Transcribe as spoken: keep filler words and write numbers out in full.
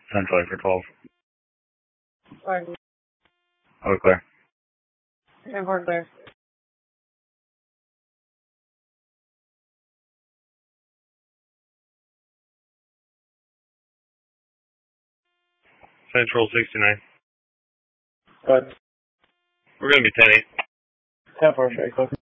Central for twelve. Five. Oh, clear. ten four clear. Central sixty-nine. Good. We're going to be ten eight. ten four straight, close.